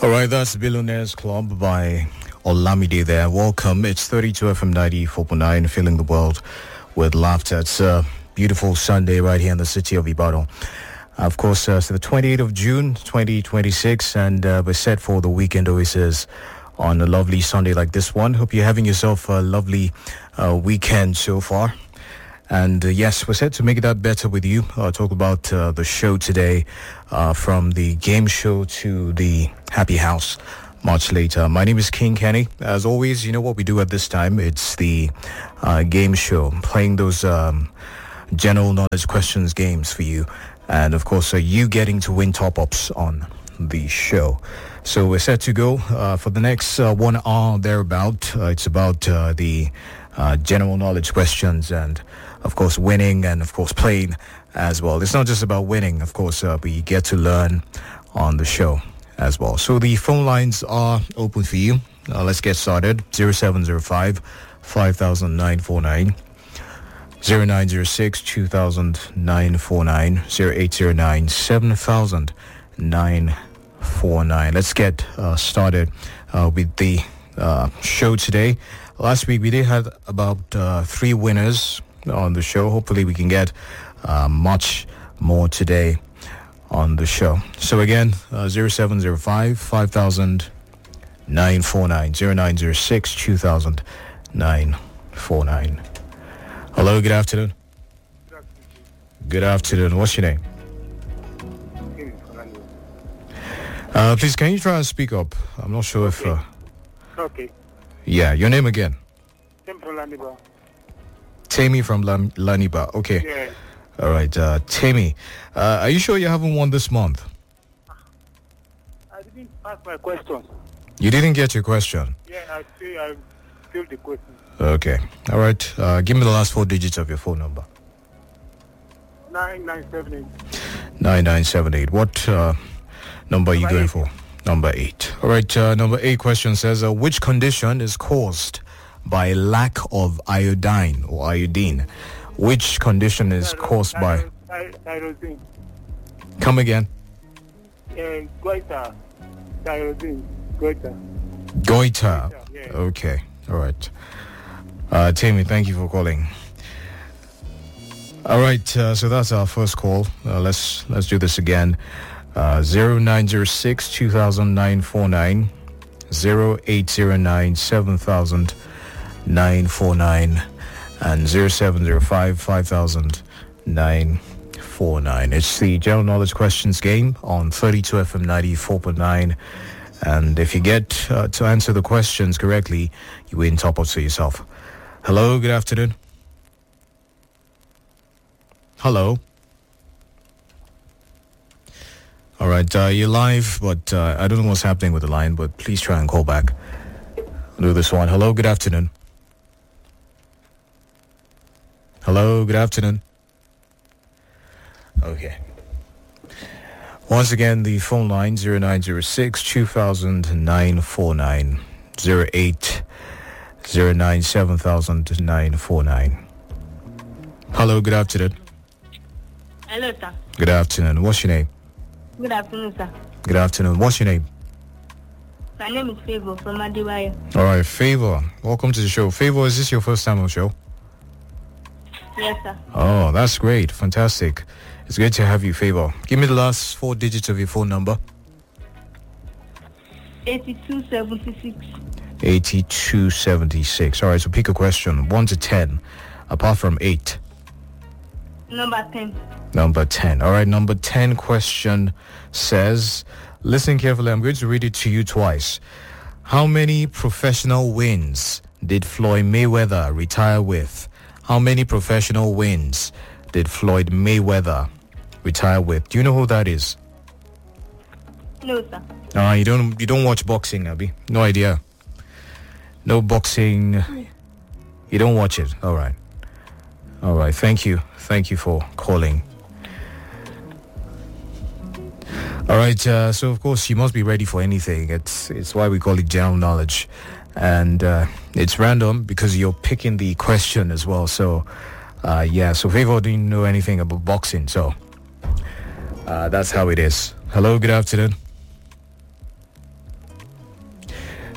All right, that's Billionaires Club by Olamide there. Welcome. It's 32 FM 94.9, filling the world with laughter. It's a beautiful Sunday right here in the city of Ibadan. Of course, it's the 28th of June, 2026, and we're set for the weekend oasis on a lovely Sunday like this one. Hope you're having yourself a lovely weekend so far. And yes, we're set to make that better with you. Talk about the show today, from the game show to the happy house much later. My name is King Kenny. As always, you know what we do at this time. It's the game show, playing those general knowledge questions games for you. And of course, you getting to win top-ups on the show. So we're set to go for the next 1 hour thereabout. It's about the general knowledge questions and, of course, winning and, of course, playing as well. It's not just about winning. Of course, we get to learn on the show as well. So the phone lines are open for you. Let's get started. 0705 5949, 0906 200949, 0809 700949. Let's get started with the show today. Last week we did have about 3 winners on the show. Hopefully we can get much more today on the show. So again, 0705 5949, 0906 200949. Hello, good afternoon. Good afternoon. What's your name? Please, can you try and speak up? I'm not sure if... Okay. Yeah, your name again? Temi from Laniba. Temi from Laniba. Okay. Yeah. All right, Temi. Are you sure you haven't won this month? I didn't ask my question. You didn't get your question? Yeah, I filled the question. Okay. All right. Give me the last 4 digits of your phone number. 9978. 9978. What number are you going for? Number 8. All right. Number 8 question says, which condition is caused by lack of iodine or iodine? Which condition is caused by... Tyrosine. Come again. Goiter. Tyrosine. Goiter. Goiter. Yeah. Okay. All right. Tammy, thank you for calling. All right. So that's our first call. Let's do this again. 0906 200949, 0809 700949, and 0705 5949. It's the general knowledge questions game on 32 FM 94.9. And if you get to answer the questions correctly, you win top-ups for yourself. Hello, good afternoon. Hello. All right, you're live, but I don't know what's happening with the line, but please try and call back. I'll do this one. Hello, good afternoon. Hello, good afternoon. Okay. Once again, the phone line 0906 200949, 0809 700949. Hello, good afternoon. Hello, sir. Good afternoon. What's your name? Good afternoon, sir. Good afternoon. What's your name? My name is Favor from Adiwayo. All right, Favor. Welcome to the show. Favor, is this your first time on the show? Yes, sir. Oh, that's great. Fantastic. It's great to have you, Favor. Give me the last 4 digits of your phone number. 8276. 8276. All right, so pick a question. 1 to 10, apart from 8. Number 10. Number 10. All right, number 10 question says, listen carefully, I'm going to read it to you twice. How many professional wins did Floyd Mayweather retire with? How many professional wins did Floyd Mayweather retire with? Do you know who that is? No, sir. You don't watch boxing, Abby? No idea. No boxing. You don't watch it. All right. All right. Thank you for calling. All right. So of course you must be ready for anything. It's why we call it general knowledge, and it's random because you're picking the question as well. So so Favor didn't know anything about boxing. So that's how it is. Hello. Good afternoon.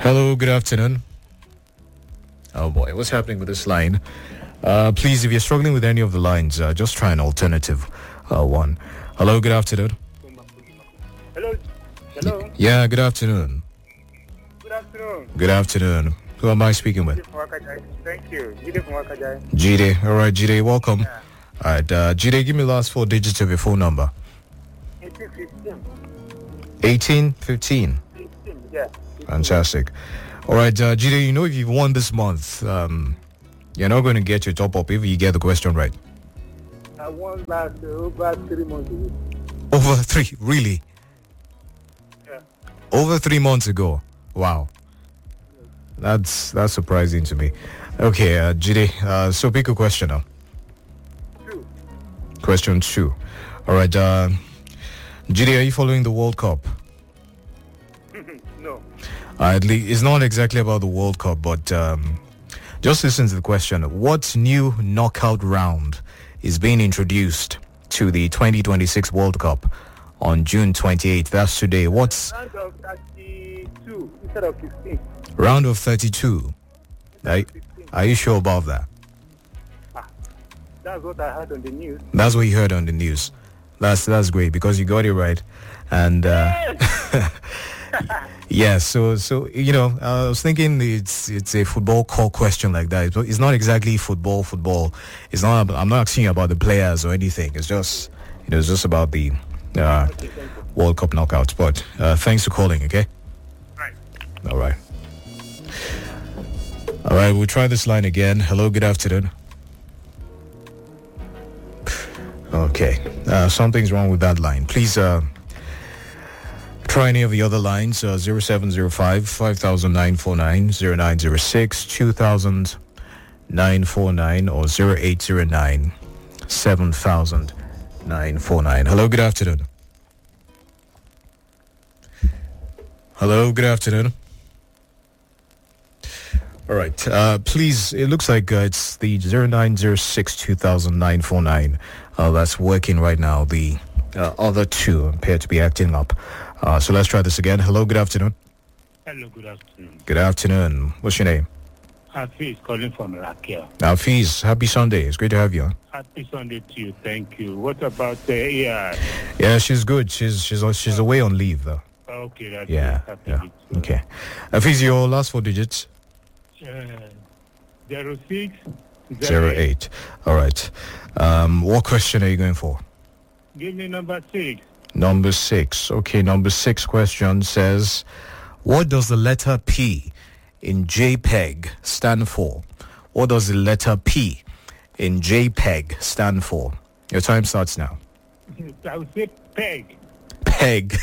Hello, good afternoon. Oh boy, what's happening with this line? Please, if you're struggling with any of the lines, just try an alternative one. Hello, good afternoon. Hello. Hello. Yeah, good afternoon. Good afternoon. Good afternoon. Who am I speaking with? Jide from Wakajai. Thank you. Jide from Wakajai. Jide. All right, Jide, welcome. All right, Jide, give me the last 4 digits of your phone number. 1815. 1815. 15, yeah. Fantastic. All right, Jide, you know if you've won this month, you're not going to get your top up if you get the question right. I won last over 3 months ago. Over 3, really? Yeah. Over 3 months ago. Wow. That's surprising to me. Okay, Jide, so pick a question now. 2. Question 2. All right, Jide, are you following the World Cup? No. It's not exactly about the World Cup, but just listen to the question. What new knockout round is being introduced to the 2026 World Cup on June 28th? That's today. What's Round of 32 instead of 15. round of 32? Are you sure about that? That's what I heard on the news. That's what you heard on the news. That's great because you got it right. And yeah, so you know, I was thinking it's a football core question like that. It's not exactly football. It's not. I'm not asking you about the players or anything. It's just it's just about the World Cup knockouts. But thanks for calling. Okay. Right. All right. All right. We'll try this line again. Hello. Good afternoon. Okay. Something's wrong with that line. Please try any of the other lines. 0705 5949, 0906 2949 or 0809 7949. Hello, good afternoon. Hello, good afternoon. All right. Please, it looks like it's the 0906 2949. That's working right now. The other two appear to be acting up. So let's try this again. Hello, good afternoon. Hello, good afternoon. Good afternoon. What's your name? Happy is calling from Raquel. Alfiz, happy Sunday. It's great to have you. Happy Sunday to you. Thank you. What about AI? Yeah, she's good. She's away on leave though. Okay, that's Yeah. good. Yeah. Happy to- Okay. Alfiz, your last 4 digits. 06 08. All right. What question are you going for? Give me number 6. Number 6. Okay, number 6 question says, what does the letter P in JPEG stand for? What does the letter P in JPEG stand for? Your time starts now. I would say peg. Peg.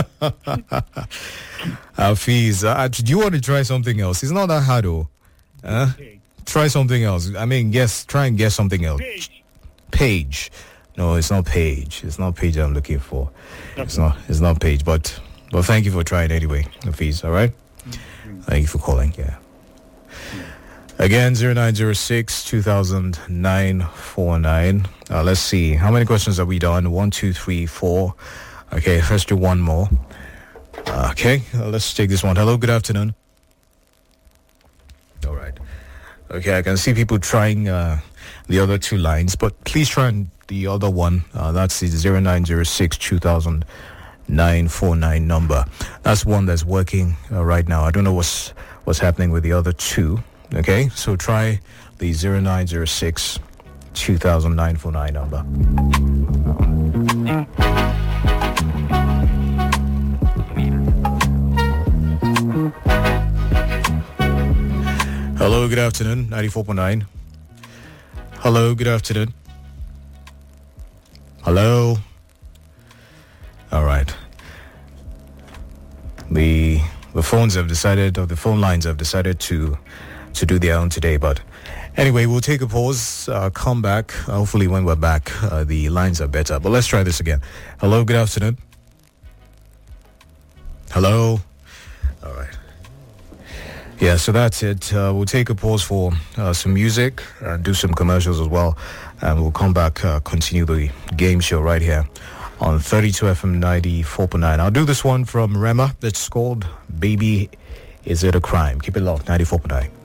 Hafiz, do you want to try something else? It's not that hard, though. Peg. Try something else. I mean, try and guess something else. Page. Page. No, it's not page. It's not page I'm looking for. It's not page, but thank you for trying anyway, Hafiz, all right? Thank you for calling, yeah. Again, 0906 200949. Let's see. How many questions have we done? 1, 2, 3, 4. Okay, let's do one more. Okay, let's take this one. Hello, good afternoon. All right. Okay, I can see people trying the other 2 lines, but please try the other one. That's the 0906 200949 number. That's one that's working right now. I don't know what's happening with the other 2. Okay, so try the 0906 200949 number. Hello, good afternoon, 94.9. Hello, good afternoon. Hello. All right. The phones have decided, or the phone lines have decided to do their own today. But anyway, we'll take a pause, come back. Hopefully when we're back, the lines are better. But let's try this again. Hello, good afternoon. Hello. All right. Yeah, so that's it. We'll take a pause for some music, do some commercials as well, and we'll come back, continue the game show right here on 32 FM 94.9. I'll do this one from Rema. It's called Baby Is it a crime? Keep it locked. 94.9.